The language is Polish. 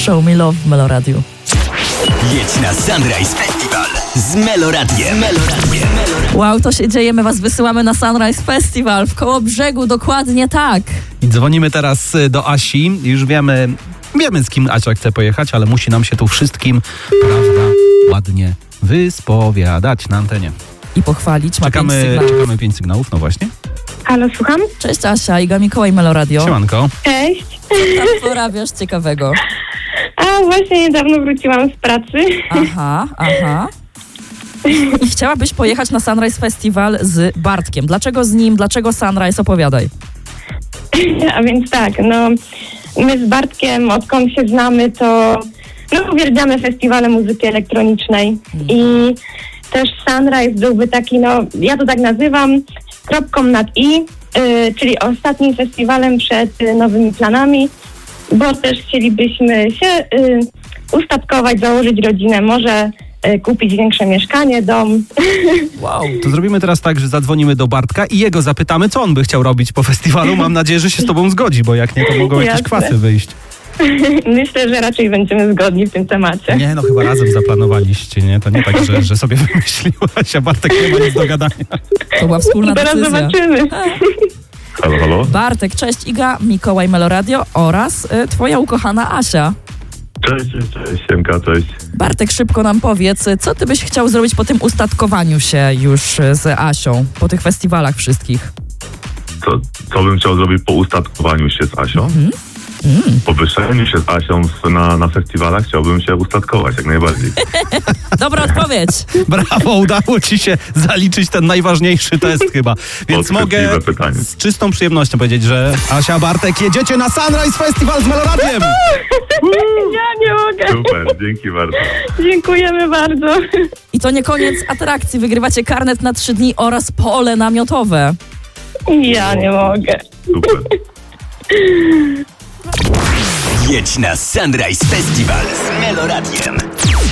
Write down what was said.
Show Me Love w Meloradiu. Jedź na Sunrise Festival z Meloradiem. Wow, to się dzieje, my was wysyłamy na Sunrise Festival w Kołobrzegu, dokładnie tak. I dzwonimy teraz do Asi. Już wiemy z kim Asia chce pojechać, ale musi nam się tu wszystkim, prawda, ładnie wyspowiadać na antenie. I pochwalić, ma 5 sygnałów. Czekamy 5 sygnałów, no właśnie. Halo, słucham? Cześć Asia, Iga Mikołaj, Meloradio. Siemanko. Cześć. Co tam porabiasz ciekawego? A właśnie niedawno wróciłam z pracy. Aha. I chciałabyś pojechać na Sunrise Festival z Bartkiem. Dlaczego z nim? Dlaczego Sunrise? Opowiadaj. A więc tak, my z Bartkiem, odkąd się znamy, to uwielbiamy festiwale muzyki elektronicznej. I też Sunrise byłby taki, ja to tak nazywam, kropką nad i, czyli ostatnim festiwalem przed nowymi planami, bo też chcielibyśmy się ustatkować, założyć rodzinę, może kupić większe mieszkanie, dom. Wow. To zrobimy teraz tak, że zadzwonimy do Bartka i jego zapytamy, co on by chciał robić po festiwalu. Mam nadzieję, że się z tobą zgodzi, bo jak nie, to mogą jakieś Jasne. kwasy wyjść. Myślę, że raczej będziemy zgodni w tym temacie. Nie, chyba razem zaplanowaliście, nie? To nie tak, że sobie wymyśliłaś, a Bartek nie ma nic do gadania. To była wspólna Teraz decyzja. zobaczymy. Halo? Bartek, cześć, Iga Mikołaj, Meloradio oraz twoja ukochana Asia. Cześć, Siemka, cześć. Bartek, szybko nam powiedz, co ty byś chciał zrobić po tym ustatkowaniu się już z Asią, po tych festiwalach wszystkich? Co bym chciał zrobić po ustatkowaniu się z Asią? Po wyszczeniu się z Asią na festiwalach chciałbym się ustatkować, jak najbardziej. Dobra odpowiedź. Brawo, udało ci się zaliczyć ten najważniejszy test chyba. Więc mogę pytanie. z czystą przyjemnością powiedzieć, że Asia, Bartek, jedziecie na Sunrise Festival z Meloradiem! Ja nie mogę. Super, dzięki bardzo. Dziękujemy bardzo. I to nie koniec atrakcji. Wygrywacie karnet na 3 dni oraz pole namiotowe. Ja nie mogę. Super. Jedź na Sunrise Festival z Meloradiem.